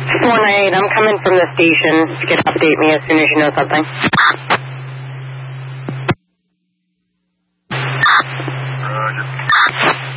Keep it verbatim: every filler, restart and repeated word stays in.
four nine eight, I'm coming from the station. You can update me as soon as you know something. Roger.